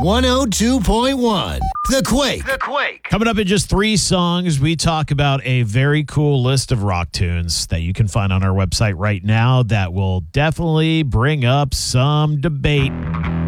102.1 The Quake. Coming up in just 3 songs, we talk about a very cool list of rock tunes that you can find on our website right now that will definitely bring up some debate.